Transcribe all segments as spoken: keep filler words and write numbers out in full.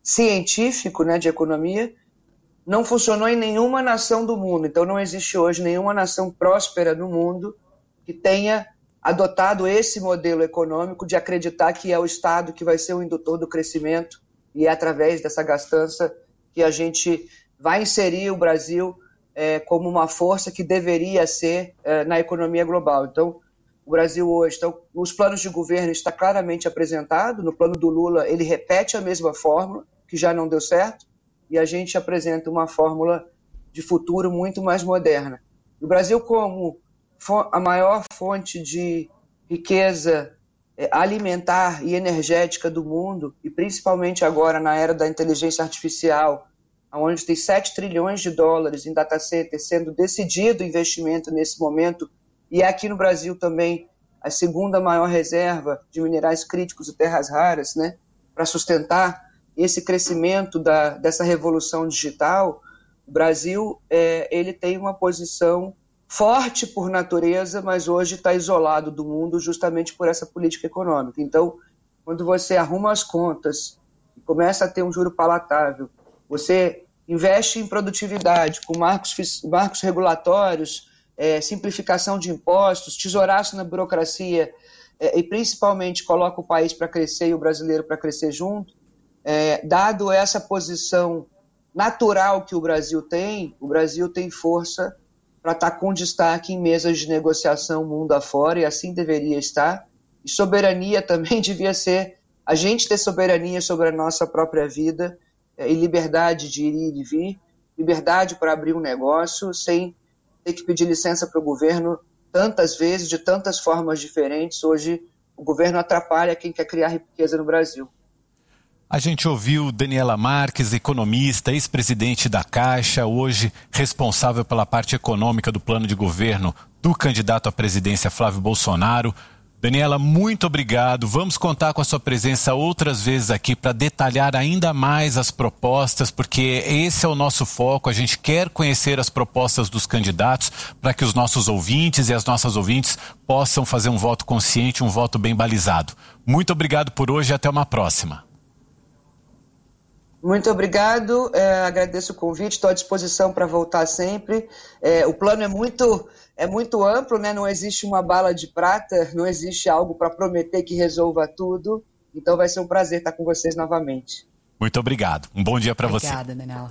científico, né, de economia, não funcionou em nenhuma nação do mundo. Então não existe hoje nenhuma nação próspera no mundo que tenha adotado esse modelo econômico de acreditar que é o Estado que vai ser o indutor do crescimento e é através dessa gastança que a gente vai inserir o Brasil é, como uma força que deveria ser é, na economia global. Então, o Brasil hoje, então, nos planos de governo está claramente apresentado, no plano do Lula ele repete a mesma fórmula, que já não deu certo, e a gente apresenta uma fórmula de futuro muito mais moderna. O Brasil, como a maior fonte de riqueza alimentar e energética do mundo, e principalmente agora na era da inteligência artificial, onde tem sete trilhões de dólares em data center sendo decidido o investimento nesse momento, e aqui no Brasil também a segunda maior reserva de minerais críticos e terras raras, né, para sustentar esse crescimento da, dessa revolução digital. O Brasil é, ele tem uma posição forte por natureza, mas hoje está isolado do mundo justamente por essa política econômica. Então, quando você arruma as contas e começa a ter um juro palatável, você investe em produtividade, com marcos, marcos regulatórios, é, simplificação de impostos, tesouraço na burocracia, é, e principalmente coloca o país para crescer e o brasileiro para crescer junto, é, dado essa posição natural que o Brasil tem, o Brasil tem força para estar com destaque em mesas de negociação mundo afora, e assim deveria estar. E soberania também devia ser a gente ter soberania sobre a nossa própria vida, é, e liberdade de ir e vir, liberdade para abrir um negócio sem ter que pedir licença para o governo tantas vezes, de tantas formas diferentes. Hoje o governo atrapalha quem quer criar riqueza no Brasil. A gente ouviu Daniela Marques, economista, ex-presidente da Caixa, hoje responsável pela parte econômica do plano de governo do candidato à presidência Flávio Bolsonaro. Daniela, muito obrigado. Vamos contar com a sua presença outras vezes aqui para detalhar ainda mais as propostas, porque esse é o nosso foco. A gente quer conhecer as propostas dos candidatos para que os nossos ouvintes e as nossas ouvintes possam fazer um voto consciente, um voto bem balizado. Muito obrigado por hoje e até uma próxima. Muito obrigado, é, agradeço o convite, estou à disposição para voltar sempre. É, o plano é muito, é muito amplo, né? Não existe uma bala de prata, não existe algo para prometer que resolva tudo, então vai ser um prazer estar com vocês novamente. Muito obrigado, um bom dia para você. Obrigada, Daniela.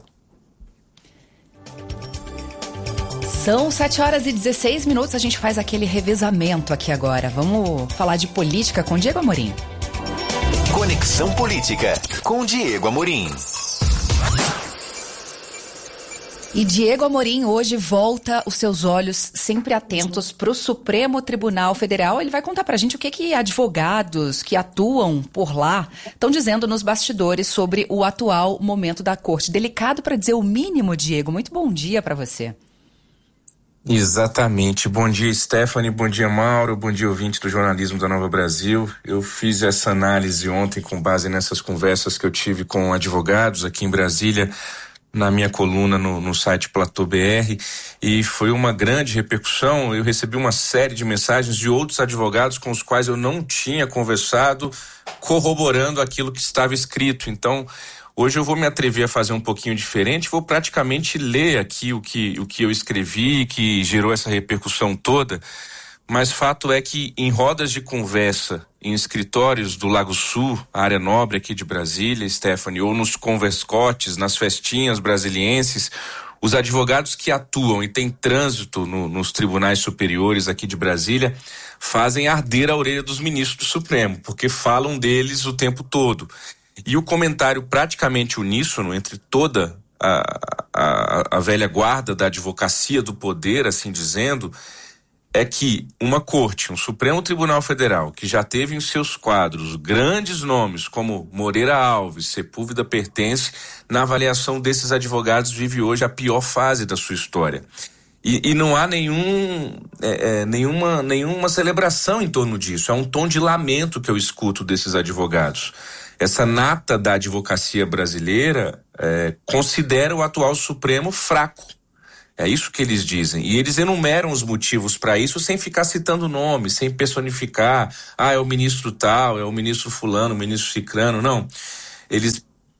São sete horas e dezesseis minutos, a gente faz aquele revezamento aqui agora. Vamos falar de política com Diego Amorim. Conexão Política, com Diego Amorim. E Diego Amorim hoje volta os seus olhos sempre atentos para o Supremo Tribunal Federal. Ele vai contar para a gente o que, que advogados que atuam por lá estão dizendo nos bastidores sobre o atual momento da corte. Delicado para dizer o mínimo, Diego. Muito bom dia para você. Exatamente. Bom dia, Stephanie, bom dia, Mauro, bom dia, ouvinte do jornalismo da Nova Brasil. Eu fiz essa análise ontem com base nessas conversas que eu tive com advogados aqui em Brasília, na minha coluna no, no site Platô B R, e foi uma grande repercussão. Eu recebi uma série de mensagens de outros advogados com os quais eu não tinha conversado, corroborando aquilo que estava escrito. Então, hoje eu vou me atrever a fazer um pouquinho diferente, vou praticamente ler aqui o que, o que eu escrevi, que gerou essa repercussão toda, mas fato é que em rodas de conversa, em escritórios do Lago Sul, a área nobre aqui de Brasília, Stephanie, ou nos converscotes, nas festinhas brasilienses, os advogados que atuam e têm trânsito no, nos tribunais superiores aqui de Brasília fazem arder a orelha dos ministros do Supremo, porque falam deles o tempo todo. E o comentário praticamente uníssono entre toda a, a, a velha guarda da advocacia do poder, assim dizendo, é que uma corte, um Supremo Tribunal Federal, que já teve em seus quadros grandes nomes como Moreira Alves, Sepúlveda Pertence, na avaliação desses advogados vive hoje a pior fase da sua história. E, e não há nenhum, é, é, nenhuma, nenhuma celebração em torno disso. É um tom de lamento que eu escuto desses advogados. Essa nata da advocacia brasileira é, considera o atual Supremo fraco. É isso que eles dizem. E eles enumeram os motivos para isso sem ficar citando nomes, sem personificar. Ah, é o ministro tal, é o ministro fulano, o ministro cicrano. Não. Eles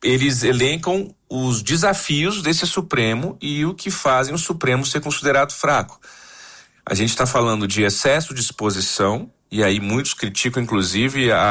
eles elencam os desafios desse Supremo e o que fazem o Supremo ser considerado fraco. A gente está falando de excesso de exposição, e aí muitos criticam inclusive a,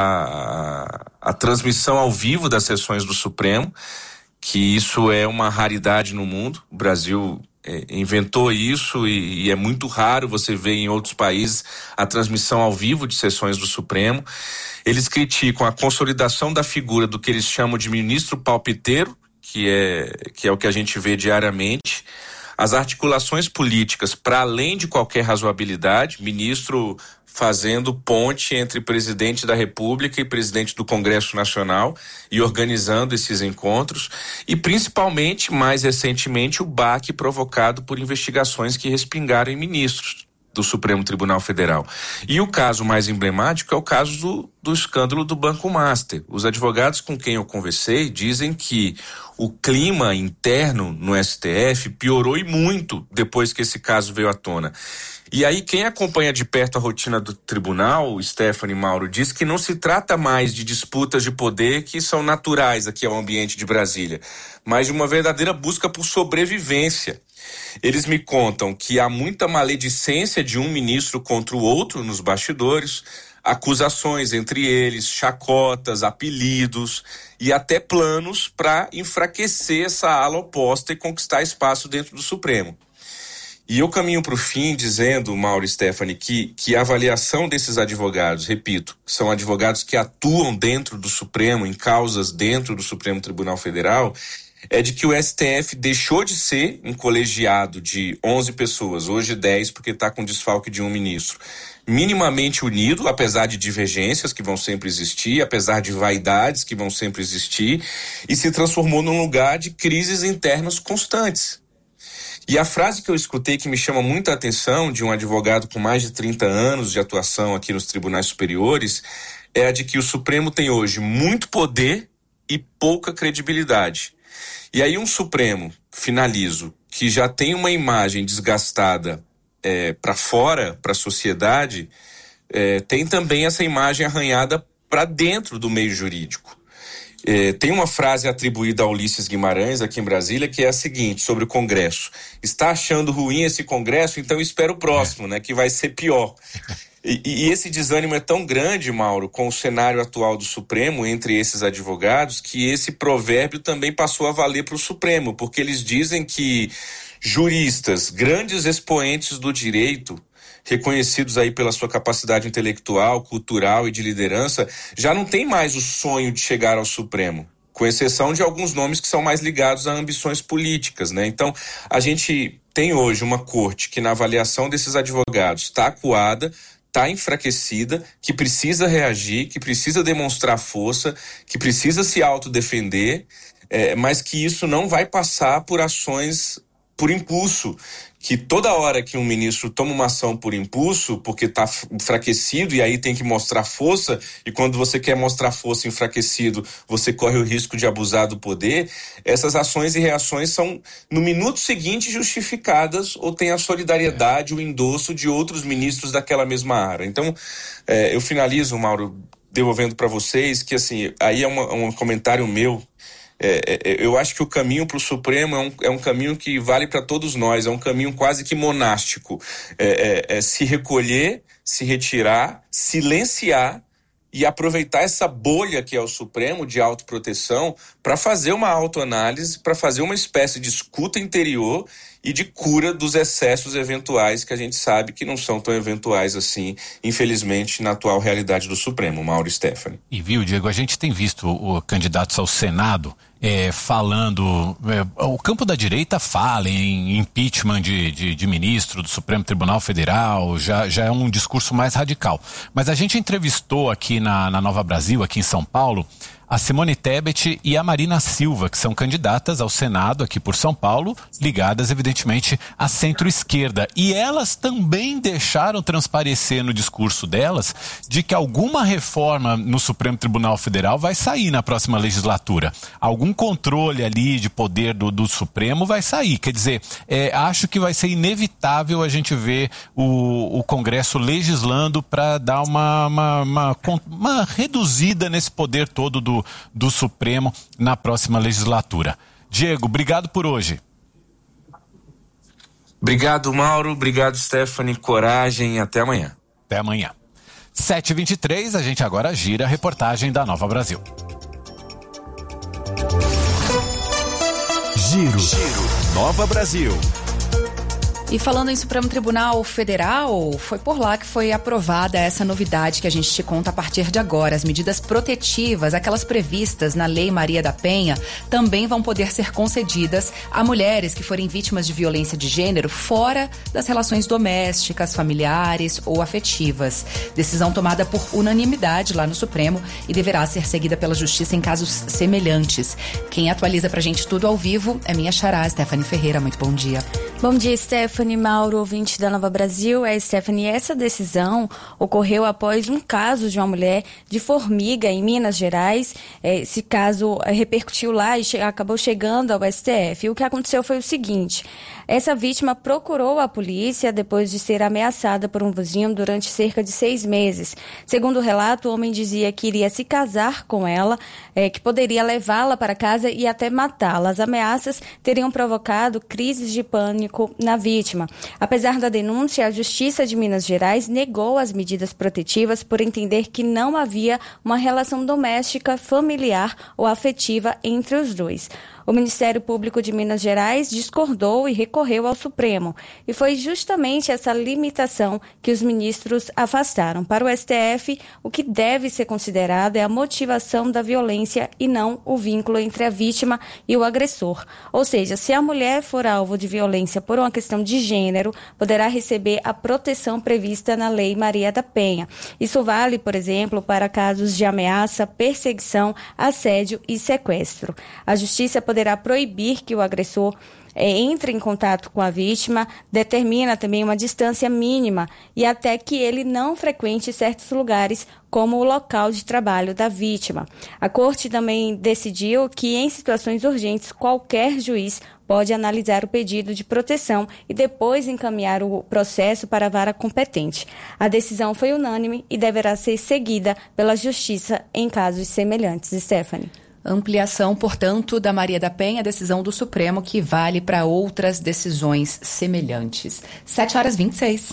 a, a transmissão ao vivo das sessões do Supremo, que isso é uma raridade no mundo. O Brasil é, inventou isso e, e é muito raro você ver em outros países a transmissão ao vivo de sessões do Supremo. Eles criticam a consolidação da figura do que eles chamam de ministro palpiteiro, que é, que é o que a gente vê diariamente, as articulações políticas para além de qualquer razoabilidade, ministro fazendo ponte entre presidente da República e presidente do Congresso Nacional e organizando esses encontros, e principalmente, mais recentemente, o baque provocado por investigações que respingaram em ministros do Supremo Tribunal Federal. E o caso mais emblemático é o caso do, do escândalo do Banco Master. Os advogados com quem eu conversei dizem que o clima interno no S T F piorou e muito depois que esse caso veio à tona. E aí quem acompanha de perto a rotina do tribunal, Stephanie, Mauro, diz que não se trata mais de disputas de poder que são naturais aqui ao ambiente de Brasília, mas de uma verdadeira busca por sobrevivência. Eles me contam que há muita maledicência de um ministro contra o outro nos bastidores, acusações entre eles, chacotas, apelidos e até planos para enfraquecer essa ala oposta e conquistar espaço dentro do Supremo. E eu caminho para o fim dizendo, Mauro e Stephanie, que, que a avaliação desses advogados, repito, são advogados que atuam dentro do Supremo, em causas dentro do Supremo Tribunal Federal, é de que o S T F deixou de ser um colegiado de onze pessoas, hoje dez, porque está com desfalque de um ministro, minimamente unido, apesar de divergências que vão sempre existir, apesar de vaidades que vão sempre existir, e se transformou num lugar de crises internas constantes. E a frase que eu escutei que me chama muita atenção, de um advogado com mais de trinta anos de atuação aqui nos tribunais superiores, é a de que o Supremo tem hoje muito poder e pouca credibilidade. E aí um Supremo, finalizo, que já tem uma imagem desgastada é, para fora, para a sociedade, é, tem também essa imagem arranhada para dentro do meio jurídico. É, tem uma frase atribuída a Ulisses Guimarães aqui em Brasília que é a seguinte, sobre o Congresso: está achando ruim esse Congresso? Então espera o próximo, né, que vai ser pior. E, e esse desânimo é tão grande, Mauro, com o cenário atual do Supremo, entre esses advogados, que esse provérbio também passou a valer para o Supremo, porque eles dizem que juristas, grandes expoentes do direito, reconhecidos aí pela sua capacidade intelectual, cultural e de liderança, já não tem mais o sonho de chegar ao Supremo, com exceção de alguns nomes que são mais ligados a ambições políticas, né? Então, a gente tem hoje uma corte que, na avaliação desses advogados, está acuada, está enfraquecida, que precisa reagir, que precisa demonstrar força, que precisa se autodefender, é, mas que isso não vai passar por ações por impulso, que toda hora que um ministro toma uma ação por impulso, porque está enfraquecido e aí tem que mostrar força, e quando você quer mostrar força enfraquecido, você corre o risco de abusar do poder, essas ações e reações são, no minuto seguinte, justificadas ou tem a solidariedade, o endosso de outros ministros daquela mesma área. Então, é, eu finalizo, Mauro, devolvendo para vocês que, assim, aí é uma, um comentário meu. É, é, eu acho que o caminho para o Supremo é um, é um caminho que vale para todos nós, é um caminho quase que monástico. É, é, é se recolher, se retirar, silenciar e aproveitar essa bolha que é o Supremo de autoproteção para fazer uma autoanálise, para fazer uma espécie de escuta interior e de cura dos excessos eventuais que a gente sabe que não são tão eventuais assim, infelizmente, na atual realidade do Supremo. Mauro e Stephanie. E viu, Diego, a gente tem visto o, o candidatos ao Senado é, falando, é, o campo da direita fala em impeachment de, de, de ministro do Supremo Tribunal Federal, já, já é um discurso mais radical. Mas a gente entrevistou aqui na, na Nova Brasil, aqui em São Paulo, a Simone Tebet e a Marina Silva, que são candidatas ao Senado aqui por São Paulo, ligadas evidentemente à centro-esquerda. E elas também deixaram transparecer no discurso delas de que alguma reforma no Supremo Tribunal Federal vai sair na próxima legislatura. Algum controle ali de poder do, do Supremo vai sair. Quer dizer, é, acho que vai ser inevitável a gente ver o, o Congresso legislando para dar uma, uma, uma, uma reduzida nesse poder todo do Executivo do Supremo na próxima legislatura. Diego, obrigado por hoje. Obrigado, Mauro. Obrigado, Stephanie. Coragem e até amanhã. Até amanhã. sete e vinte e três, a gente agora gira a reportagem da Nova Brasil. Giro. Giro. Nova Brasil. E falando em Supremo Tribunal Federal, foi por lá que foi aprovada essa novidade que a gente te conta a partir de agora. As medidas protetivas, aquelas previstas na Lei Maria da Penha, também vão poder ser concedidas a mulheres que forem vítimas de violência de gênero fora das relações domésticas, familiares ou afetivas. Decisão tomada por unanimidade lá no Supremo e deverá ser seguida pela Justiça em casos semelhantes. Quem atualiza pra gente tudo ao vivo é minha xará, Stephanie Ferreira. Muito bom dia. Bom dia, Stephanie. Mauro, ouvinte da Nova Brasil. É, Stephanie, essa decisão ocorreu após um caso de uma mulher de Formiga, em Minas Gerais. Esse caso repercutiu lá e che- acabou chegando ao S T F. E o que aconteceu foi o seguinte: essa vítima procurou a polícia depois de ser ameaçada por um vizinho durante cerca de seis meses. Segundo o relato, o homem dizia que iria se casar com ela, é, que poderia levá-la para casa e até matá-la. As ameaças teriam provocado crises de pânico na vítima. Apesar da denúncia, a Justiça de Minas Gerais negou as medidas protetivas por entender que não havia uma relação doméstica, familiar ou afetiva entre os dois. O Ministério Público de Minas Gerais discordou e recorreu ao Supremo. E foi justamente essa limitação que os ministros afastaram. Para o S T F, o que deve ser considerado é a motivação da violência e não o vínculo entre a vítima e o agressor. Ou seja, se a mulher for alvo de violência por uma questão de gênero, poderá receber a proteção prevista na Lei Maria da Penha. Isso vale, por exemplo, para casos de ameaça, perseguição, assédio e sequestro. A Justiça poderá proibir que o agressor é, entre em contato com a vítima, determina também uma distância mínima e até que ele não frequente certos lugares, como o local de trabalho da vítima. A Corte também decidiu que, em situações urgentes, qualquer juiz pode analisar o pedido de proteção e depois encaminhar o processo para a vara competente. A decisão foi unânime e deverá ser seguida pela Justiça em casos semelhantes. Stephanie. Ampliação, portanto, da Maria da Penha, decisão do Supremo que vale para outras decisões semelhantes. sete horas e vinte e seis.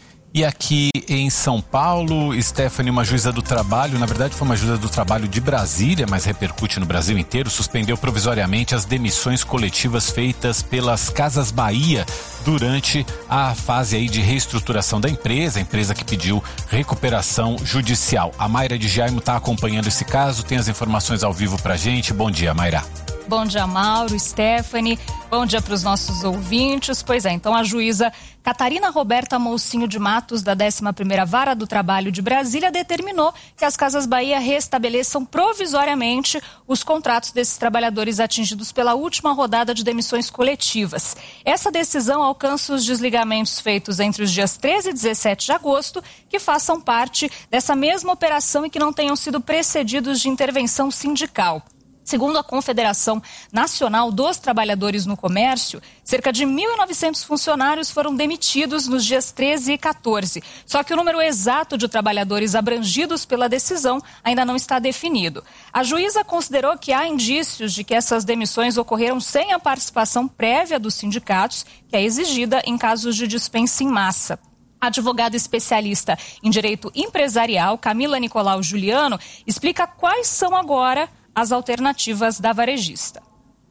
E aqui em São Paulo, Stephanie, uma juíza do trabalho, na verdade foi uma juíza do trabalho de Brasília, mas repercute no Brasil inteiro, suspendeu provisoriamente as demissões coletivas feitas pelas Casas Bahia durante a fase aí de reestruturação da empresa, a empresa que pediu recuperação judicial. A Mayra de Jaime está acompanhando esse caso, tem as informações ao vivo pra gente. Bom dia, Mayra. Bom dia, Mauro, Stephanie. Bom dia para os nossos ouvintes. Pois é, então a juíza Catarina Roberta Mocinho de Matos, da décima primeira Vara do Trabalho de Brasília, determinou que as Casas Bahia restabeleçam provisoriamente os contratos desses trabalhadores atingidos pela última rodada de demissões coletivas. Essa decisão alcança os desligamentos feitos entre os dias treze e dezessete de agosto, que façam parte dessa mesma operação e que não tenham sido precedidos de intervenção sindical. Segundo a Confederação Nacional dos Trabalhadores no Comércio, cerca de mil e novecentos funcionários foram demitidos nos dias treze e quatorze. Só que o número exato de trabalhadores abrangidos pela decisão ainda não está definido. A juíza considerou que há indícios de que essas demissões ocorreram sem a participação prévia dos sindicatos, que é exigida em casos de dispensa em massa. A advogada especialista em direito empresarial, Camila Nicolau Juliano, explica quais são agora as alternativas da varejista.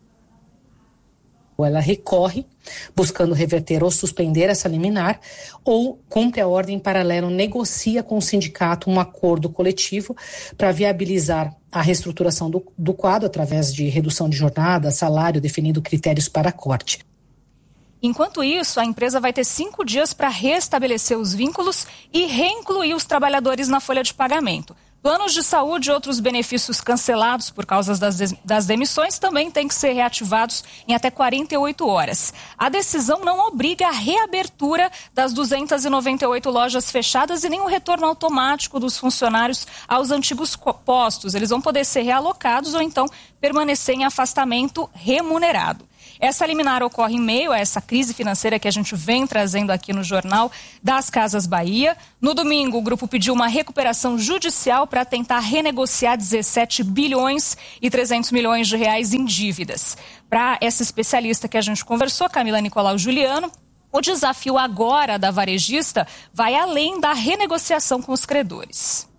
Ela recorre, buscando reverter ou suspender essa liminar, ou cumpre a ordem em paralelo, negocia com o sindicato um acordo coletivo para viabilizar a reestruturação do, do quadro através de redução de jornada, salário, definindo critérios para corte. Enquanto isso, a empresa vai ter cinco dias para restabelecer os vínculos e reincluir os trabalhadores na folha de pagamento. Planos de saúde e outros benefícios cancelados por causa das, das demissões também têm que ser reativados em até quarenta e oito horas. A decisão não obriga a reabertura das duzentas e noventa e oito lojas fechadas e nem o retorno automático dos funcionários aos antigos postos. Eles vão poder ser realocados ou então permanecer em afastamento remunerado. Essa liminar ocorre em meio a essa crise financeira que a gente vem trazendo aqui no Jornal das Casas Bahia. No domingo, o grupo pediu uma recuperação judicial para tentar renegociar dezessete bilhões e trezentos milhões de reais em dívidas. Para essa especialista que a gente conversou, Camila Nicolau Juliano, o desafio agora da varejista vai além da renegociação com os credores.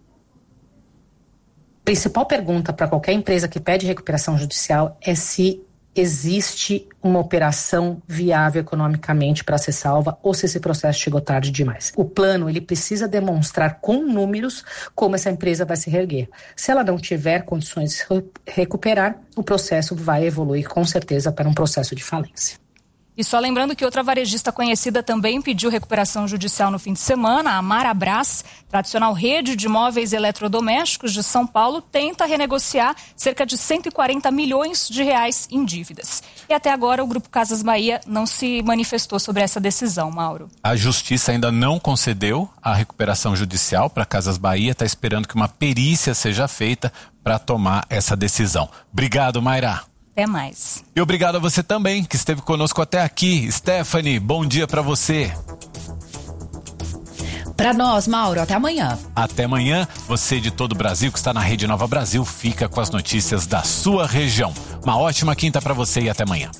A principal pergunta para qualquer empresa que pede recuperação judicial é se existe uma operação viável economicamente para ser salva ou se esse processo chegou tarde demais. O plano, ele precisa demonstrar com números como essa empresa vai se reerguer. Se ela não tiver condições de recuperar, o processo vai evoluir com certeza para um processo de falência. E só lembrando que outra varejista conhecida também pediu recuperação judicial no fim de semana, a Marabras, tradicional rede de móveis eletrodomésticos de São Paulo, tenta renegociar cerca de cento e quarenta milhões de reais em dívidas. E até agora o Grupo Casas Bahia não se manifestou sobre essa decisão, Mauro. A Justiça ainda não concedeu a recuperação judicial para Casas Bahia, está esperando que uma perícia seja feita para tomar essa decisão. Obrigado, Mayra. Até mais. E obrigado a você também, que esteve conosco até aqui. Stephanie, bom dia para você. Para nós, Mauro, até amanhã. Até amanhã. Você de todo o Brasil que está na Rede Nova Brasil, fica com as notícias da sua região. Uma ótima quinta para você e até amanhã.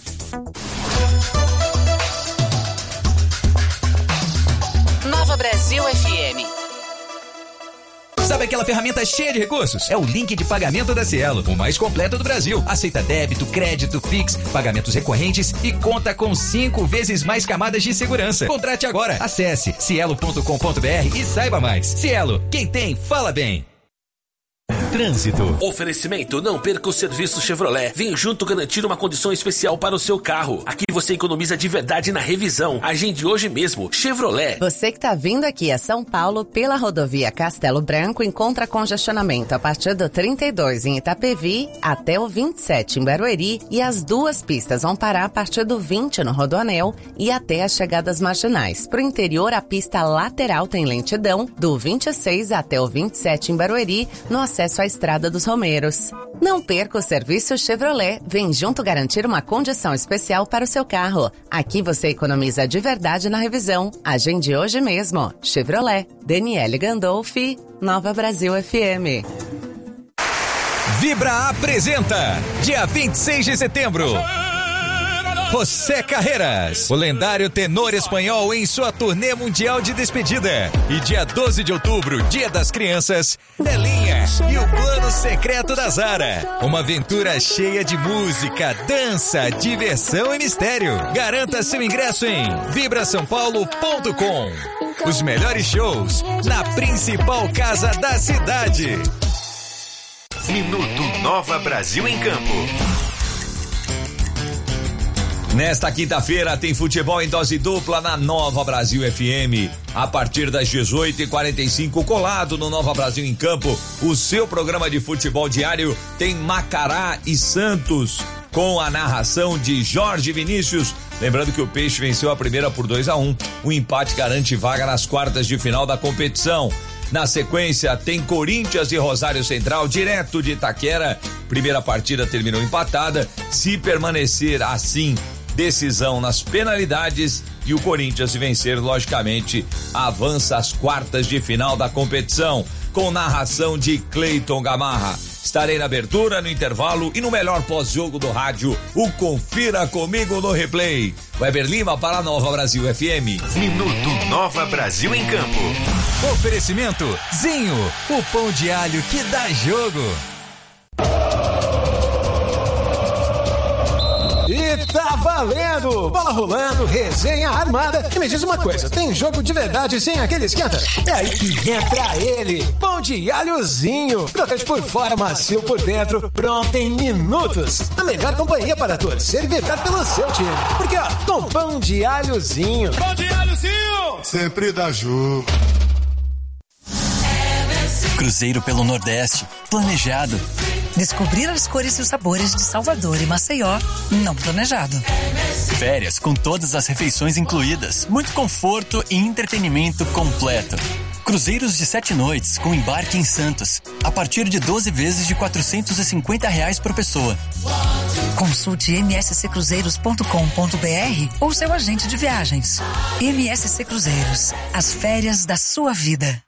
Nova Brasil F M. Sabe aquela ferramenta cheia de recursos? É o link de pagamento da Cielo, o mais completo do Brasil. Aceita débito, crédito, Pix, pagamentos recorrentes e conta com cinco vezes mais camadas de segurança. Contrate agora. Acesse cielo ponto com ponto br e saiba mais. Cielo, quem tem, fala bem. Trânsito. Oferecimento: não perca o serviço Chevrolet. Vem junto garantir uma condição especial para o seu carro. Aqui você economiza de verdade na revisão. Agende hoje mesmo. Chevrolet. Você que tá vindo aqui a São Paulo pela rodovia Castelo Branco encontra congestionamento a partir do trinta e dois em Itapevi até o vinte e sete em Barueri, e as duas pistas vão parar a partir do vinte no Rodoanel e até as chegadas marginais. Pro interior, a pista lateral tem lentidão do vinte e seis até o vinte e sete em Barueri, no acesso à Estrada dos Romeiros. Não perca o serviço Chevrolet. Vem junto garantir uma condição especial para o seu carro. Aqui você economiza de verdade na revisão. Agende hoje mesmo. Chevrolet. Daniele Gandolfi, Nova Brasil F M. Vibra apresenta, dia vinte e seis de setembro, José Carreras, o lendário tenor espanhol, em sua turnê mundial de despedida. E dia doze de outubro, Dia das Crianças, Belinha e o Plano Secreto da Zara. Uma aventura cheia de música, dança, diversão e mistério. Garanta seu ingresso em vibra são paulo ponto com. Os melhores shows na principal casa da cidade. Minuto Nova Brasil em Campo. Nesta quinta-feira tem futebol em dose dupla na Nova Brasil F M. A partir das dezoito e quarenta e cinco, colado no Nova Brasil em Campo, o seu programa de futebol diário tem Macará e Santos, com a narração de Jorge Vinícius. Lembrando que o Peixe venceu a primeira por dois a um. O empate garante vaga nas quartas de final da competição. Na sequência, tem Corinthians e Rosário Central, direto de Itaquera. Primeira partida terminou empatada. Se permanecer assim, decisão nas penalidades, e o Corinthians, se vencer, logicamente, avança às quartas de final da competição, com narração de Cleiton Gamarra. Estarei na abertura, no intervalo e no melhor pós-jogo do rádio, o Confira Comigo no Replay. Weber Lima para a Nova Brasil F M. Minuto Nova Brasil em Campo. Oferecimento Zinho, o pão de alho que dá jogo. E tá valendo! Bola rolando, resenha armada. E me diz uma coisa, tem jogo de verdade sem aquele esquenta? É aí que entra ele, pão de alhozinho. Crocante por fora, macio por dentro, pronto em minutos. A melhor companhia para torcer e vibrar pelo seu time. Porque ó, com pão de alhozinho. Pão de alhozinho! Sempre dá jogo. Cruzeiro pelo Nordeste, planejado. Descobrir as cores e os sabores de Salvador e Maceió, não planejado. Férias com todas as refeições incluídas, muito conforto e entretenimento completo. Cruzeiros de sete noites com embarque em Santos, a partir de doze vezes de quatrocentos e cinquenta reais por pessoa. Consulte m s c cruzeiros ponto com ponto b r ou seu agente de viagens. M S C Cruzeiros, as férias da sua vida.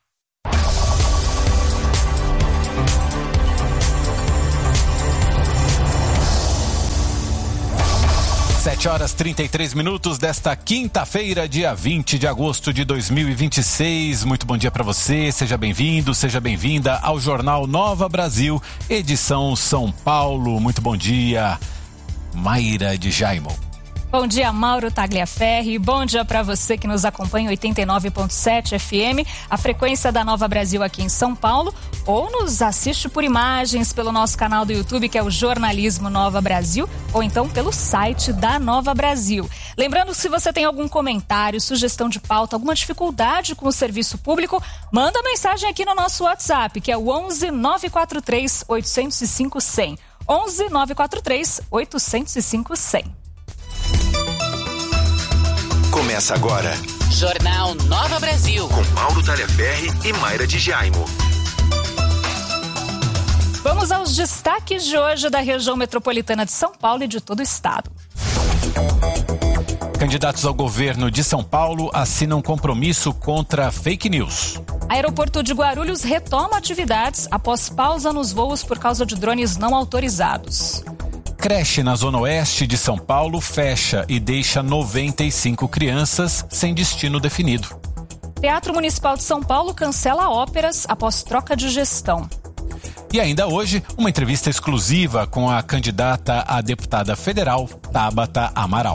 sete horas e trinta e três minutos desta quinta-feira, dia vinte de agosto de dois mil e vinte e seis. Muito bom dia para você, seja bem-vindo, seja bem-vinda ao Jornal Nova Brasil, edição São Paulo. Muito bom dia, Mayra de Jaimo. Bom dia, Mauro Tagliaferri. Bom dia para você que nos acompanha em oitenta e nove ponto sete F M, a frequência da Nova Brasil aqui em São Paulo, ou nos assiste por imagens pelo nosso canal do YouTube, que é o Jornalismo Nova Brasil, ou então pelo site da Nova Brasil. Lembrando, se você tem algum comentário, sugestão de pauta, alguma dificuldade com o serviço público, manda mensagem aqui no nosso WhatsApp, que é o onze nove quatro três oito zero cinco zero zero. onze nove quatro três oito zero cinco zero zero. Começa agora. Jornal Nova Brasil. Com Mauro Tagliaferri e Mayra de Jaimo. Vamos aos destaques de hoje da região metropolitana de São Paulo e de todo o estado. Candidatos ao governo de São Paulo assinam compromisso contra fake news. Aeroporto de Guarulhos retoma atividades após pausa nos voos por causa de drones não autorizados. Creche na Zona Oeste de São Paulo fecha e deixa noventa e cinco crianças sem destino definido. Teatro Municipal de São Paulo cancela óperas após troca de gestão. E ainda hoje, uma entrevista exclusiva com a candidata a deputada federal, Tabata Amaral.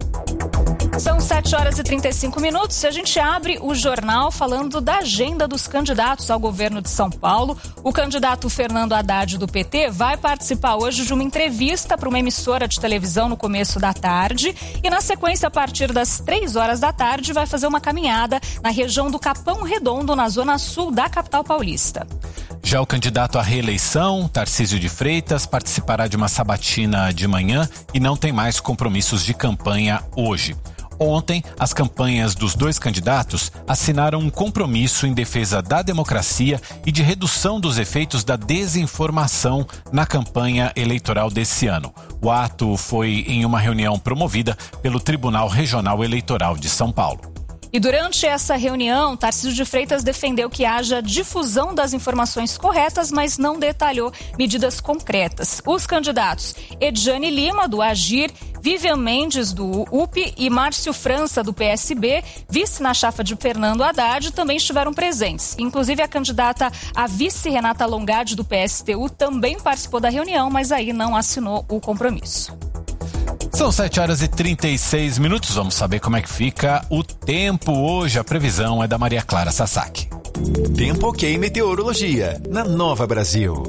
São sete horas e trinta e cinco minutos e a gente abre o jornal falando da agenda dos candidatos ao governo de São Paulo. O candidato Fernando Haddad, do P T, vai participar hoje de uma entrevista para uma emissora de televisão no começo da tarde e, na sequência, a partir das três horas da tarde, vai fazer uma caminhada na região do Capão Redondo, na zona sul da capital paulista. Já o candidato à reeleição, Tarcísio de Freitas, participará de uma sabatina de manhã e não tem mais compromissos de campanha hoje. Ontem, as campanhas dos dois candidatos assinaram um compromisso em defesa da democracia e de redução dos efeitos da desinformação na campanha eleitoral desse ano. O ato foi em uma reunião promovida pelo Tribunal Regional Eleitoral de São Paulo. E durante essa reunião, Tarcísio de Freitas defendeu que haja difusão das informações corretas, mas não detalhou medidas concretas. Os candidatos Edjane Lima, do Agir, Vivian Mendes, do U P e Márcio França, do P S B, vice na chapa de Fernando Haddad, também estiveram presentes. Inclusive, a candidata a vice Renata Longade, do P S T U, também participou da reunião, mas aí não assinou o compromisso. São sete horas e trinta e seis minutos. Vamos saber como é que fica o tempo hoje. A previsão é da Maria Clara Sasaki. Tempo ok meteorologia na Nova Brasil.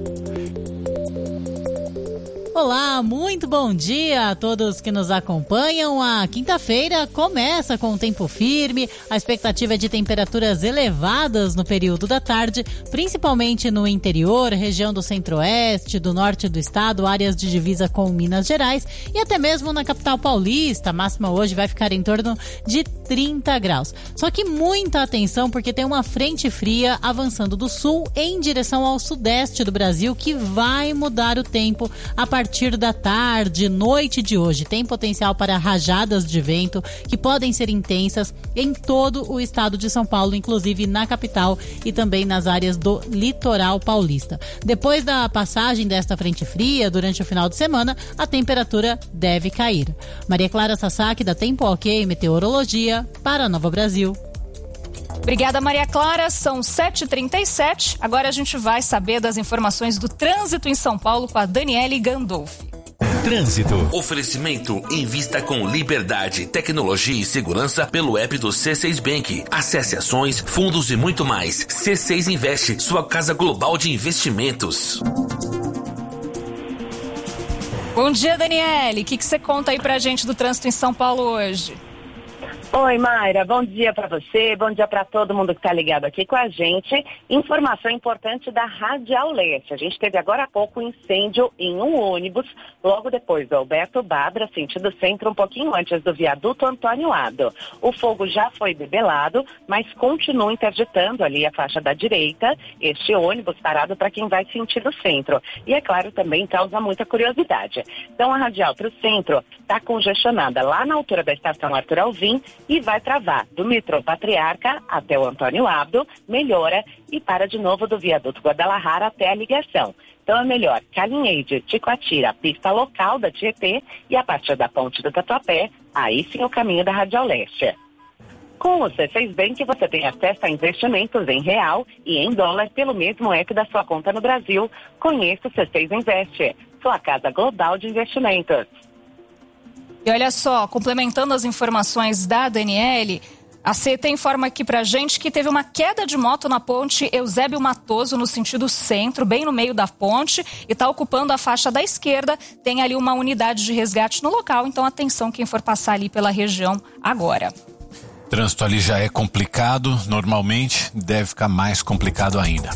Olá, muito bom dia a todos que nos acompanham. A quinta-feira começa com tempo firme, a expectativa é de temperaturas elevadas no período da tarde, principalmente no interior, região do centro-oeste, do norte do estado, áreas de divisa com Minas Gerais e até mesmo na capital paulista. A máxima hoje vai ficar em torno de trinta graus. Só que muita atenção porque tem uma frente fria avançando do sul em direção ao sudeste do Brasil que vai mudar o tempo a partir A partir da tarde, noite de hoje, tem potencial para rajadas de vento que podem ser intensas em todo o estado de São Paulo, inclusive na capital e também nas áreas do litoral paulista. Depois da passagem desta frente fria, durante o final de semana, a temperatura deve cair. Maria Clara Sasaki, da Tempo Ok Meteorologia, para a Nova Brasil. Obrigada, Maria Clara. São sete e trinta e sete. Agora a gente vai saber das informações do trânsito em São Paulo com a Daniele Gandolfi. Trânsito. Oferecimento invista com liberdade, tecnologia e segurança pelo app do C seis Bank. Acesse ações, fundos e muito mais. C seis Investe, sua casa global de investimentos. Bom dia, Daniele. O que, que você conta aí pra gente do trânsito em São Paulo hoje? Oi, Mayra, bom dia para você, bom dia para todo mundo que está ligado aqui com a gente. Informação importante da Radial Leste. A gente teve agora há pouco um incêndio em um ônibus, logo depois do Alberto Badra, sentido centro, um pouquinho antes do viaduto Antônio Ado. O fogo já foi debelado, mas continua interditando ali a faixa da direita, este ônibus parado para quem vai sentido centro. E é claro, também causa muita curiosidade. Então a Radial para o centro está congestionada lá na altura da estação Arthur Alvim, e vai travar do metrô Patriarca até o Antônio Abdo, melhora e para de novo do viaduto Guadalajara até a ligação. Então é melhor Calinheide, Ticoatira, pista local da Tietê e a partir da ponte do Tatuapé, aí sim o caminho da Radial Leste. Com o C seis Bank você tem acesso a investimentos em real e em dólar pelo mesmo app da sua conta no Brasil. Conheça o C seis Invest, sua casa global de investimentos. E olha só, complementando as informações da Daniele, a C E T informa aqui pra gente que teve uma queda de moto na ponte Eusébio Matoso no sentido centro, bem no meio da ponte, e está ocupando a faixa da esquerda. Tem ali uma unidade de resgate no local, então atenção quem for passar ali pela região agora. Trânsito ali já é complicado, normalmente deve ficar mais complicado ainda.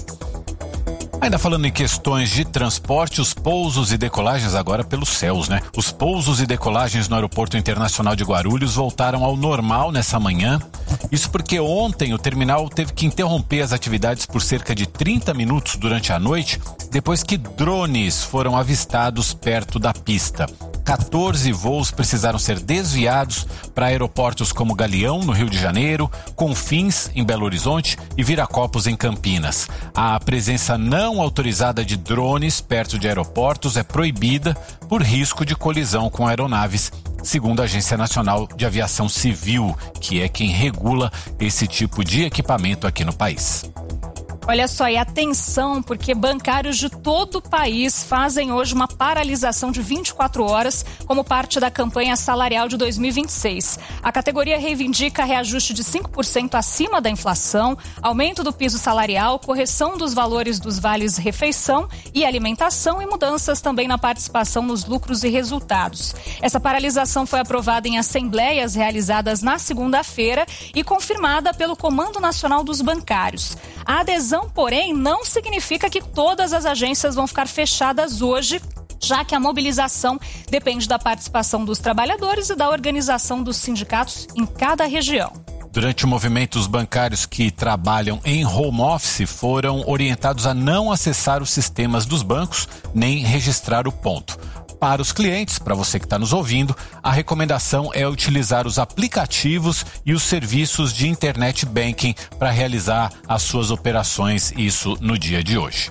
Ainda falando em questões de transporte, os pousos e decolagens agora pelos céus, né? Os pousos e decolagens no Aeroporto Internacional de Guarulhos voltaram ao normal nessa manhã. Isso porque ontem o terminal teve que interromper as atividades por cerca de trinta minutos durante a noite, depois que drones foram avistados perto da pista. quatorze voos precisaram ser desviados para aeroportos como Galeão, no Rio de Janeiro, Confins, em Belo Horizonte e Viracopos, em Campinas. A presença não autorizada de drones perto de aeroportos é proibida por risco de colisão com aeronaves, segundo a Agência Nacional de Aviação Civil, que é quem regula esse tipo de equipamento aqui no país. Olha só, e atenção, porque bancários de todo o país fazem hoje uma paralisação de vinte e quatro horas como parte da campanha salarial de dois mil e vinte e seis. A categoria reivindica reajuste de cinco por cento acima da inflação, aumento do piso salarial, correção dos valores dos vales refeição e alimentação e mudanças também na participação nos lucros e resultados. Essa paralisação foi aprovada em assembleias realizadas na segunda-feira e confirmada pelo Comando Nacional dos Bancários. A adesão, porém, não significa que todas as agências vão ficar fechadas hoje, já que a mobilização depende da participação dos trabalhadores e da organização dos sindicatos em cada região. Durante o movimento, os bancários que trabalham em home office foram orientados a não acessar os sistemas dos bancos nem registrar o ponto. Para os clientes, para você que está nos ouvindo, a recomendação é utilizar os aplicativos e os serviços de internet banking para realizar as suas operações, isso no dia de hoje.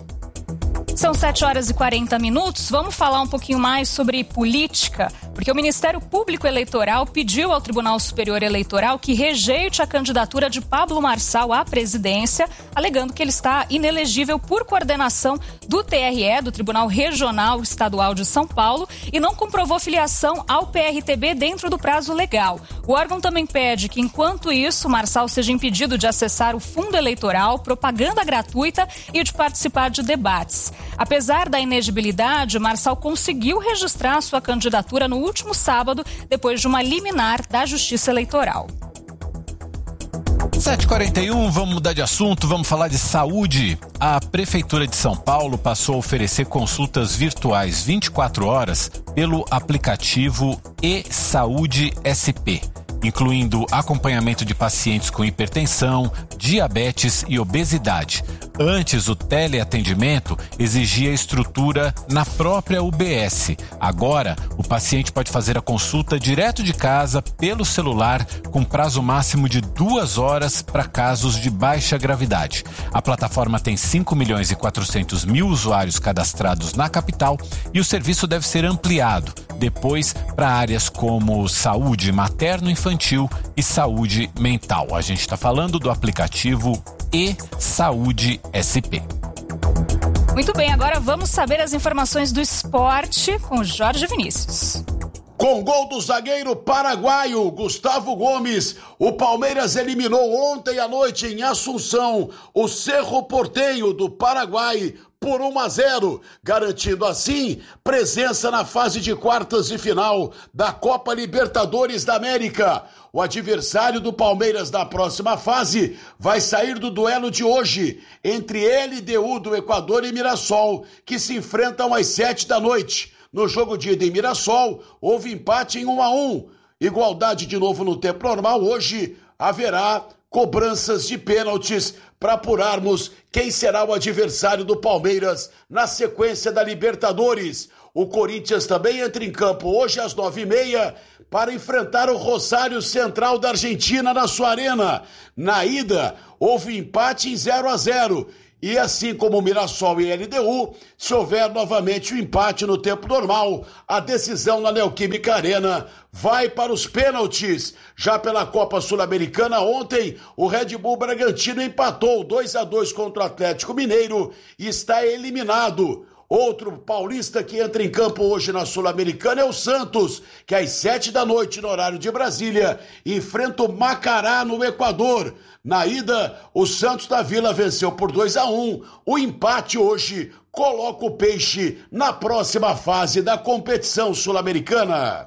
São sete horas e quarenta minutos. Vamos falar um pouquinho mais sobre política, porque o Ministério Público Eleitoral pediu ao Tribunal Superior Eleitoral que rejeite a candidatura de Pablo Marçal à presidência, alegando que ele está inelegível por coordenação do T R E, do Tribunal Regional Estadual de São Paulo, e não comprovou filiação ao P R T B dentro do prazo legal. O órgão também pede que, enquanto isso, Marçal seja impedido de acessar o fundo eleitoral, propaganda gratuita e de participar de debates. Apesar da inegibilidade, Marçal conseguiu registrar sua candidatura no último sábado, depois de uma liminar da Justiça Eleitoral. sete e quarenta e um, vamos mudar de assunto, vamos falar de saúde. A Prefeitura de São Paulo passou a oferecer consultas virtuais vinte e quatro horas pelo aplicativo e-Saúde S P, incluindo acompanhamento de pacientes com hipertensão, diabetes e obesidade. Antes, o teleatendimento exigia estrutura na própria U B S. Agora, o paciente pode fazer a consulta direto de casa, pelo celular, com prazo máximo de duas horas para casos de baixa gravidade. A plataforma tem cinco milhões e quatrocentos mil usuários cadastrados na capital e o serviço deve ser ampliado depois para áreas como saúde materno-infantil e saúde mental. A gente está falando do aplicativo e-Saúde S P. Muito bem, agora vamos saber as informações do esporte com Jorge Vinícius. Com gol do zagueiro paraguaio Gustavo Gomes, o Palmeiras eliminou ontem à noite em Assunção o Cerro Porteño do Paraguai por um a zero, garantindo assim presença na fase de quartas de final da Copa Libertadores da América. O adversário do Palmeiras na próxima fase vai sair do duelo de hoje entre L D U do Equador e Mirassol, que se enfrentam às sete da noite. No jogo de ida em Mirassol, houve empate em um a um. Igualdade de novo no tempo normal. Hoje haverá cobranças de pênaltis para apurarmos quem será o adversário do Palmeiras na sequência da Libertadores. O Corinthians também entra em campo hoje às nove e meia para enfrentar o Rosário Central da Argentina na sua arena. Na ida, houve empate em zero a zero. E assim como Mirassol e L D U, se houver novamente o um empate no tempo normal, a decisão na Neoquímica Arena vai para os pênaltis. Já pela Copa Sul-Americana, ontem o Red Bull Bragantino empatou dois a dois contra o Atlético Mineiro e está eliminado. Outro paulista que entra em campo hoje na Sul-Americana é o Santos, que às sete da noite, no horário de Brasília, enfrenta o Macará no Equador. Na ida, o Santos da Vila venceu por dois a um. O empate hoje coloca o Peixe na próxima fase da competição sul-americana.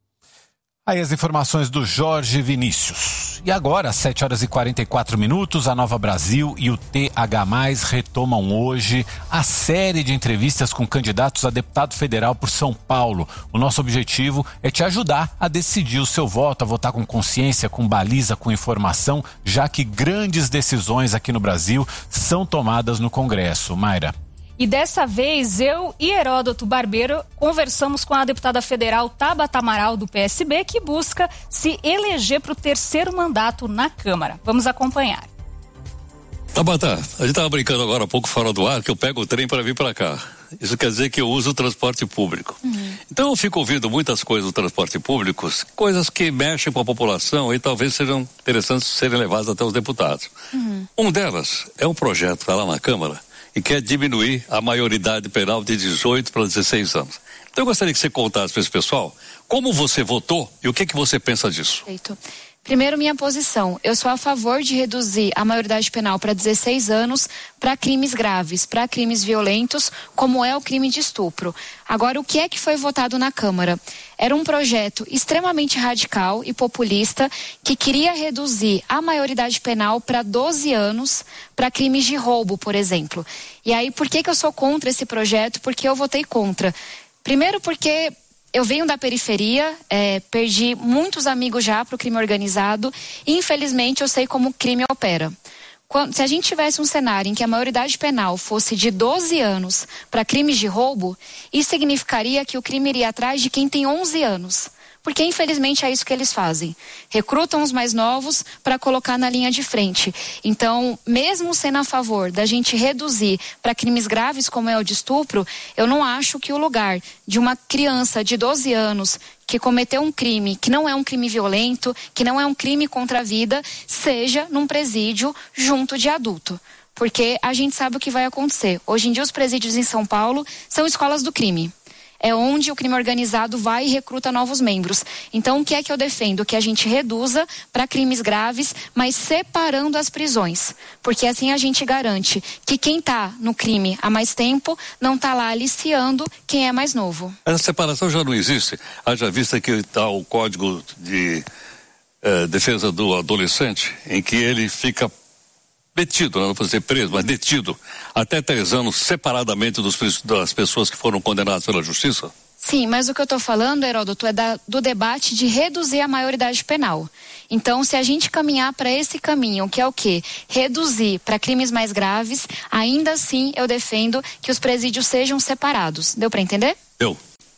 Aí as informações do Jorge Vinícius. E agora, às sete horas e quarenta e quatro minutos, a Nova Brasil e o T H mais retomam hoje a série de entrevistas com candidatos a deputado federal por São Paulo. O nosso objetivo é te ajudar a decidir o seu voto, a votar com consciência, com baliza, com informação, já que grandes decisões aqui no Brasil são tomadas no Congresso. Mayra. E dessa vez, eu e Heródoto Barbeiro conversamos com a deputada federal Tabata Amaral, do P S B, que busca se eleger para o terceiro mandato na Câmara. Vamos acompanhar. Tabata, a gente estava brincando agora há pouco fora do ar que eu pego o trem para vir para cá. Isso quer dizer que eu uso o transporte público. Uhum. Então eu fico ouvindo muitas coisas do transporte público, coisas que mexem com a população e talvez sejam interessantes serem levadas até os deputados. Uhum. Um delas é um projeto lá na Câmara e quer diminuir a maioridade penal de dezoito para dezesseis anos. Então eu gostaria que você contasse para esse pessoal como você votou e o que que você pensa disso. Perfeito. Primeiro, minha posição. Eu sou a favor de reduzir a maioridade penal para dezesseis anos para crimes graves, para crimes violentos, como é o crime de estupro. Agora, o que é que foi votado na Câmara? Era um projeto extremamente radical e populista que queria reduzir a maioridade penal para doze anos para crimes de roubo, por exemplo. E aí, por que que eu sou contra esse projeto? Porque eu votei contra. Primeiro porque eu venho da periferia, é, perdi muitos amigos já para o crime organizado e infelizmente eu sei como o crime opera. Quando, se a gente tivesse um cenário em que a maioridade penal fosse de doze anos para crimes de roubo, isso significaria que o crime iria atrás de quem tem onze anos. Porque infelizmente é isso que eles fazem. Recrutam os mais novos para colocar na linha de frente. Então, mesmo sendo a favor da gente reduzir para crimes graves como é o de estupro, eu não acho que o lugar de uma criança de doze anos que cometeu um crime que não é um crime violento, que não é um crime contra a vida, seja num presídio junto de adulto. Porque a gente sabe o que vai acontecer. Hoje em dia os presídios em São Paulo são escolas do crime. É onde o crime organizado vai e recruta novos membros. Então, o que é que eu defendo? Que a gente reduza para crimes graves, mas separando as prisões. Porque assim a gente garante que quem está no crime há mais tempo não está lá aliciando quem é mais novo. Essa separação já não existe. Haja vista que está o Código de eh, Defesa do Adolescente, em que ele fica detido, não vou dizer preso, mas detido até três anos separadamente dos, das pessoas que foram condenadas pela justiça? Sim, mas o que eu estou falando, Heródoto, é da, do debate de reduzir a maioridade penal. Então, se a gente caminhar para esse caminho, que é o quê? Reduzir para crimes mais graves, ainda assim eu defendo que os presídios sejam separados. Deu para entender? Deu.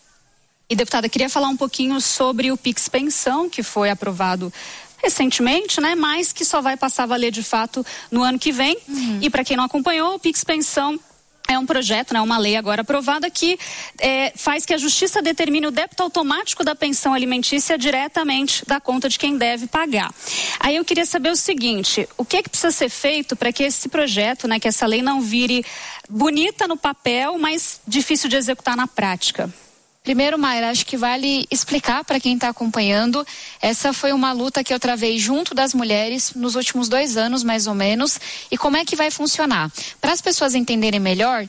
E, deputada, queria falar um pouquinho sobre o Pix Pensão, que foi aprovado recentemente, né? Mas que só vai passar a valer de fato no ano que vem. Uhum. E para quem não acompanhou, o Pix Pensão é um projeto, né, uma lei agora aprovada que é, faz que a justiça determine o débito automático da pensão alimentícia diretamente da conta de quem deve pagar. Aí eu queria saber o seguinte, o que é que precisa ser feito para que esse projeto, né, que essa lei não vire bonita no papel, mas difícil de executar na prática? Primeiro, Mayra, acho que vale explicar para quem está acompanhando, essa foi uma luta que eu travei junto das mulheres nos últimos dois anos, mais ou menos, e como é que vai funcionar? Para as pessoas entenderem melhor,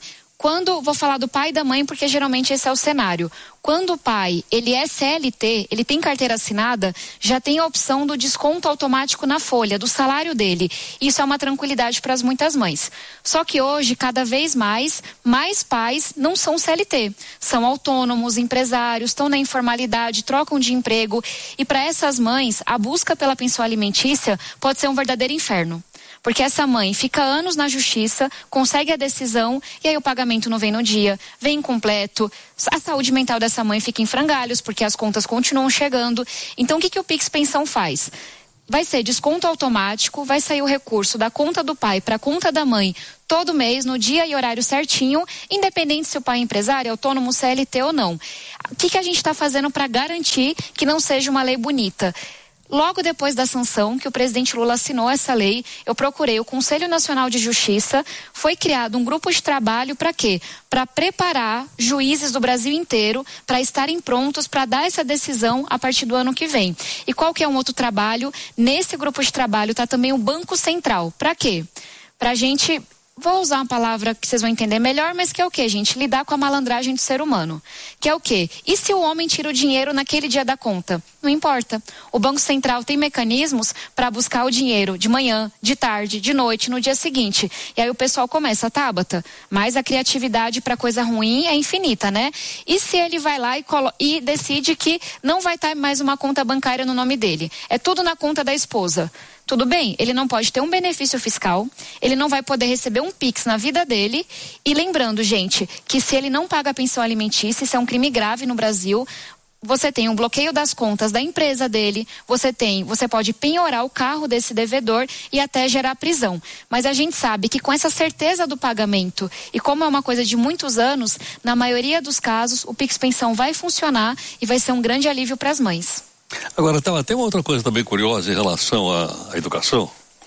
Quando, vou falar do pai e da mãe, porque geralmente esse é o cenário. Quando o pai, ele é C L T, ele tem carteira assinada, já tem a opção do desconto automático na folha, do salário dele. Isso é uma tranquilidade para as muitas mães. Só que hoje, cada vez mais, mais pais não são C L T. São autônomos, empresários, estão na informalidade, trocam de emprego. E para essas mães, a busca pela pensão alimentícia pode ser um verdadeiro inferno. Porque essa mãe fica anos na justiça, consegue a decisão e aí o pagamento não vem no dia, vem incompleto. A saúde mental dessa mãe fica em frangalhos porque as contas continuam chegando. Então o que, que o Pix Pensão faz? Vai ser desconto automático, vai sair o recurso da conta do pai para a conta da mãe todo mês, no dia e horário certinho, independente se o pai é empresário, autônomo, C L T ou não. O que, que a gente está fazendo para garantir que não seja uma lei bonita? Logo depois da sanção, que o presidente Lula assinou essa lei, eu procurei o Conselho Nacional de Justiça, foi criado um grupo de trabalho para quê? Para preparar juízes do Brasil inteiro para estarem prontos para dar essa decisão a partir do ano que vem. E qual que é um outro trabalho? Nesse grupo de trabalho está também o Banco Central. Para quê? Para a gente... Vou usar uma palavra que vocês vão entender melhor, mas que é o quê, gente? Lidar com a malandragem do ser humano. Que é o quê? E se o homem tira o dinheiro naquele dia da conta? Não importa. O Banco Central tem mecanismos para buscar o dinheiro de manhã, de tarde, de noite, no dia seguinte. E aí o pessoal começa, Tabata, mas a criatividade para coisa ruim é infinita, né? E se ele vai lá e, colo- e decide que não vai estar mais uma conta bancária no nome dele? É tudo na conta da esposa. Tudo bem, ele não pode ter um benefício fiscal, ele não vai poder receber um Pix na vida dele. E lembrando, gente, que se ele não paga a pensão alimentícia, isso é um crime grave no Brasil. Você tem um bloqueio das contas da empresa dele, você tem, você pode penhorar o carro desse devedor e até gerar prisão. Mas a gente sabe que com essa certeza do pagamento e como é uma coisa de muitos anos, na maioria dos casos o Pix Pensão vai funcionar e vai ser um grande alívio para as mães. Agora, tem uma outra coisa também curiosa em relação à, à educação,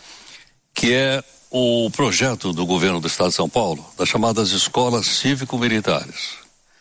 que é o projeto do governo do estado de São Paulo, das chamadas escolas cívico-militares.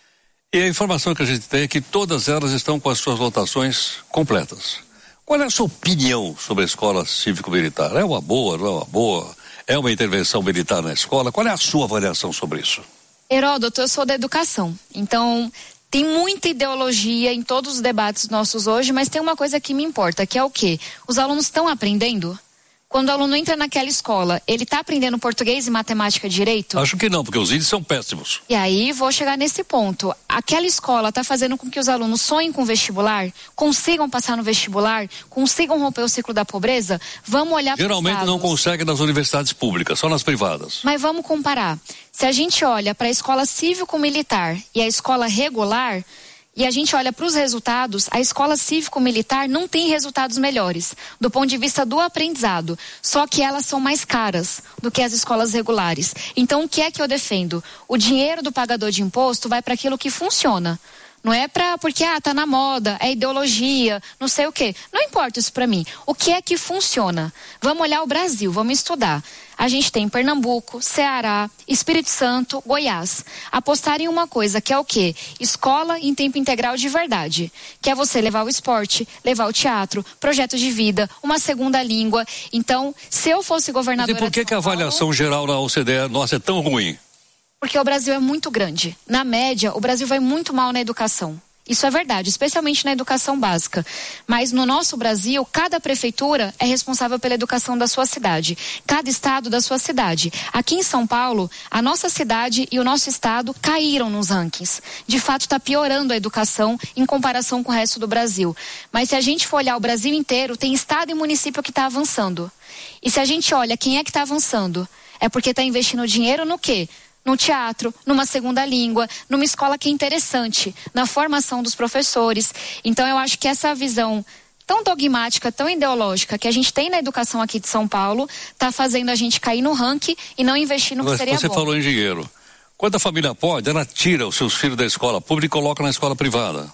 E a informação que a gente tem é que todas elas estão com as suas lotações completas. Qual é a sua opinião sobre a escola cívico-militar? É uma boa, não é uma boa? É uma intervenção militar na escola? Qual é a sua avaliação sobre isso? Heródoto, eu sou da educação, então... Tem muita ideologia em todos os debates nossos hoje, mas tem uma coisa que me importa, que é o quê? Os alunos estão aprendendo? Quando o aluno entra naquela escola, ele está aprendendo português e matemática direito? Acho que não, porque os índices são péssimos. E aí, vou chegar nesse ponto. Aquela escola está fazendo com que os alunos sonhem com vestibular, consigam passar no vestibular, consigam romper o ciclo da pobreza? Vamos olhar para os dados. Geralmente não consegue nas universidades públicas, só nas privadas. Mas vamos comparar. Se a gente olha para a escola cívico-militar e a escola regular... E a gente olha para os resultados, a escola cívico-militar não tem resultados melhores, do ponto de vista do aprendizado. Só que elas são mais caras do que as escolas regulares. Então, o que é que eu defendo? O dinheiro do pagador de imposto vai para aquilo que funciona. Não é para porque, ah, tá na moda, é ideologia, não sei o quê. Não importa isso para mim. O que é que funciona? Vamos olhar o Brasil, vamos estudar. A gente tem Pernambuco, Ceará, Espírito Santo, Goiás. Apostar em uma coisa que é o quê? Escola em tempo integral de verdade. Que é você levar o esporte, levar o teatro, projeto de vida, uma segunda língua. Então, se eu fosse governadora... Mas e por que, que a avaliação geral na O C D E, nossa, é tão ruim? Porque o Brasil é muito grande. Na média, o Brasil vai muito mal na educação. Isso é verdade, especialmente na educação básica. Mas no nosso Brasil, cada prefeitura é responsável pela educação da sua cidade. Cada estado da sua cidade. Aqui em São Paulo, a nossa cidade e o nosso estado caíram nos rankings. De fato, está piorando a educação em comparação com o resto do Brasil. Mas se a gente for olhar o Brasil inteiro, tem estado e município que está avançando. E se a gente olha quem é que está avançando, é porque está investindo dinheiro no quê? No teatro, numa segunda língua, numa escola que é interessante, na formação dos professores. Então eu acho que essa visão tão dogmática, tão ideológica que a gente tem na educação aqui de São Paulo, está fazendo a gente cair no ranking e não investir no que Mas seria você bom. Você falou em dinheiro. Quando a família pode, ela tira os seus filhos da escola pública e coloca na escola privada.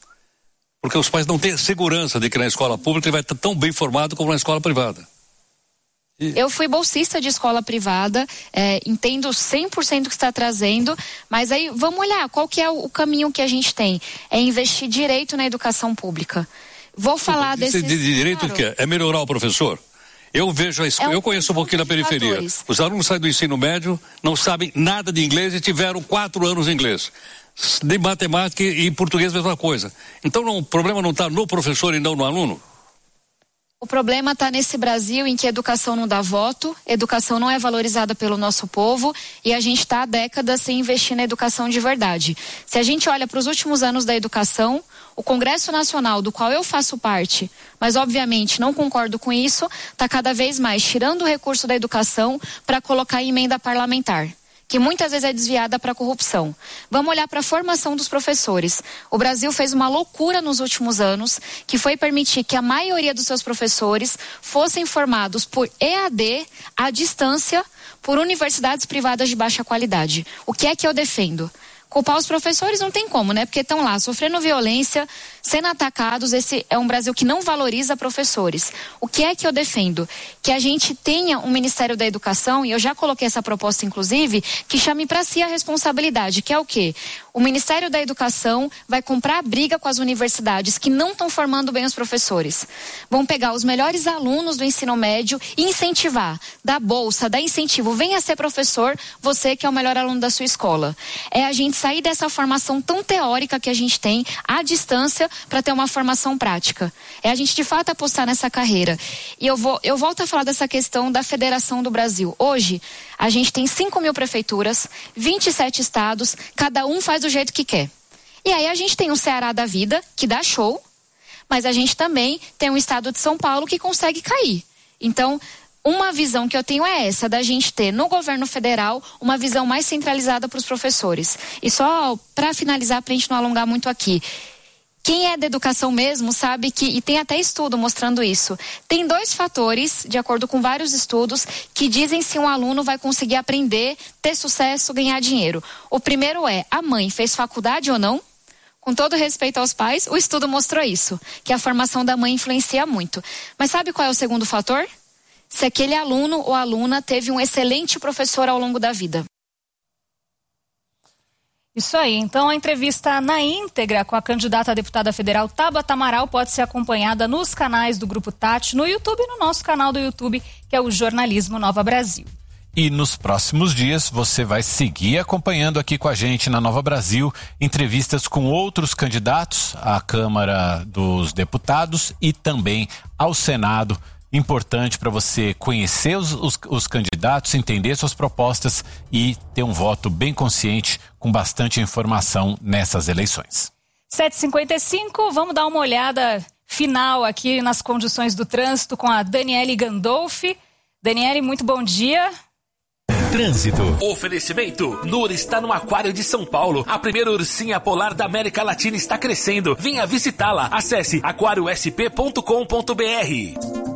Porque os pais não têm segurança de que na escola pública ele vai estar tão bem formado como na escola privada. Eu fui bolsista de escola privada, é, entendo cem por cento o que está trazendo, mas aí vamos olhar qual que é o, o caminho que a gente tem. É investir direito na educação pública. Vou falar Isso desses... de direito claro. que é? É melhorar o professor? Eu vejo a escola, é um eu conheço um pouquinho da periferia. Fatores. Os alunos saem do ensino médio, não sabem nada de inglês e tiveram quatro anos de inglês. De matemática e português, mesma coisa. Então não, o problema não está no professor e não no aluno? O problema está nesse Brasil em que a educação não dá voto, educação não é valorizada pelo nosso povo e a gente está há décadas sem investir na educação de verdade. Se a gente olha para os últimos anos da educação, o Congresso Nacional, do qual eu faço parte, mas obviamente não concordo com isso, está cada vez mais tirando o recurso da educação para colocar em emenda parlamentar, que muitas vezes é desviada para a corrupção. Vamos olhar para a formação dos professores. O Brasil fez uma loucura nos últimos anos, que foi permitir que a maioria dos seus professores fossem formados por E A D, à distância, por universidades privadas de baixa qualidade. O que é que eu defendo? Culpar os professores não tem como, né? Porque estão lá sofrendo violência, sendo atacados. Esse é um Brasil que não valoriza professores. O que é que eu defendo? Que a gente tenha um Ministério da Educação, e eu já coloquei essa proposta inclusive, que chame para si a responsabilidade, que é o quê? O Ministério da Educação vai comprar a briga com as universidades que não estão formando bem os professores. Vão pegar os melhores alunos do ensino médio e incentivar, dar bolsa, dar incentivo. Venha ser professor, você que é o melhor aluno da sua escola. É a gente sair dessa formação tão teórica que a gente tem à distância para ter uma formação prática. É a gente de fato apostar nessa carreira. E eu vou, eu volto a falar dessa questão da Federação do Brasil. Hoje, a gente tem cinco mil prefeituras, vinte e sete estados, cada um faz do jeito que quer. E aí a gente tem o Ceará da vida, que dá show, mas a gente também tem o estado de São Paulo que consegue cair. Então, uma visão que eu tenho é essa, da gente ter no governo federal uma visão mais centralizada para os professores. E só para finalizar, para a gente não alongar muito aqui, quem é da educação mesmo sabe que, e tem até estudo mostrando isso, tem dois fatores, de acordo com vários estudos, que dizem se um aluno vai conseguir aprender, ter sucesso, ganhar dinheiro. O primeiro é, a mãe fez faculdade ou não? Com todo respeito aos pais, o estudo mostrou isso, que a formação da mãe influencia muito. Mas sabe qual é o segundo fator? Se aquele aluno ou aluna teve um excelente professor ao longo da vida. Isso aí, então a entrevista na íntegra com a candidata a deputada federal Tabata Amaral pode ser acompanhada nos canais do Grupo Tati, no YouTube e no nosso canal do YouTube, que é o Jornalismo Nova Brasil. E nos próximos dias você vai seguir acompanhando aqui com a gente na Nova Brasil entrevistas com outros candidatos à Câmara dos Deputados e também ao Senado. Importante para você conhecer os, os, os candidatos, entender suas propostas e ter um voto bem consciente, com bastante informação nessas eleições. sete e cinquenta e cinco, vamos dar uma olhada final aqui nas condições do trânsito com a Daniele Gandolfi. Daniele, muito bom dia. Trânsito. Oferecimento. Nur está no Aquário de São Paulo. A primeira ursinha polar da América Latina está crescendo. Venha visitá-la. Acesse aquário s p ponto com ponto b r.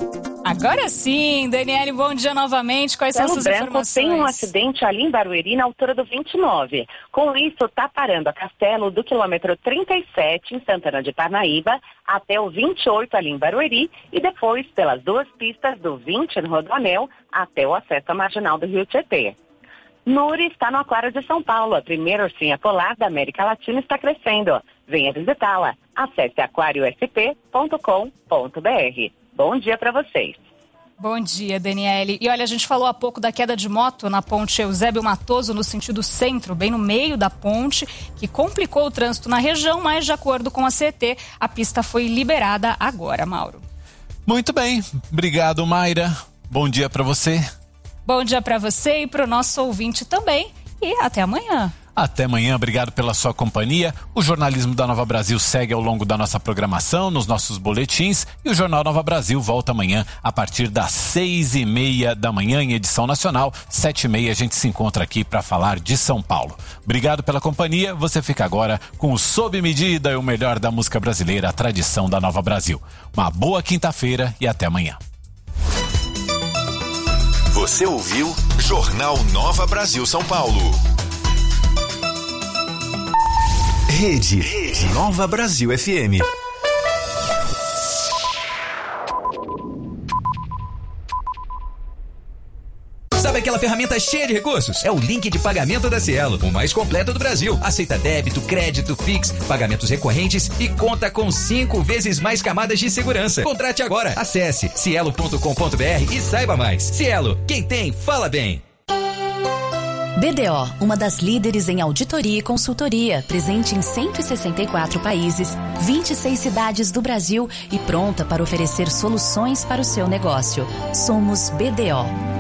Agora sim, Daniele, bom dia novamente. Quais são as suas informações? Tem um acidente ali em Barueri, na altura do vinte e nove. Com isso, está parando a Castelo do quilômetro trinta e sete, em Santana de Parnaíba, até o vinte e oito ali em Barueri, e depois pelas duas pistas do vinte no Rodoanel, até o acesso à Marginal do Rio Tietê. Nuri está no Aquário de São Paulo. A primeira ursinha polar da América Latina está crescendo. Venha visitá-la. Acesse aquário s p ponto com ponto b r. Bom dia para vocês. Bom dia, Daniele. E olha, a gente falou há pouco da queda de moto na ponte Eusébio Matoso, no sentido centro, bem no meio da ponte, que complicou o trânsito na região, mas de acordo com a C E T, a pista foi liberada agora, Mauro. Muito bem. Obrigado, Mayra. Bom dia para você. Bom dia para você e para o nosso ouvinte também. E até amanhã. Até amanhã, obrigado pela sua companhia. O Jornalismo da Nova Brasil segue ao longo da nossa programação, nos nossos boletins, e o Jornal Nova Brasil volta amanhã a partir das seis e meia da manhã em edição nacional. Sete e meia a gente se encontra aqui para falar de São Paulo. Obrigado pela companhia. Você fica agora com o Sob Medida e o melhor da música brasileira, a tradição da Nova Brasil. Uma boa quinta-feira e até amanhã. Você ouviu Jornal Nova Brasil São Paulo. Rede, Rede Nova Brasil F M. Sabe aquela ferramenta cheia de recursos? É o link de pagamento da Cielo, o mais completo do Brasil. Aceita débito, crédito, Pix, pagamentos recorrentes e conta com cinco vezes mais camadas de segurança. Contrate agora. Acesse cielo ponto com ponto br e saiba mais. Cielo, quem tem, fala bem. B D O, uma das líderes em auditoria e consultoria, presente em cento e sessenta e quatro países, vinte e seis cidades do Brasil e pronta para oferecer soluções para o seu negócio. Somos B D O.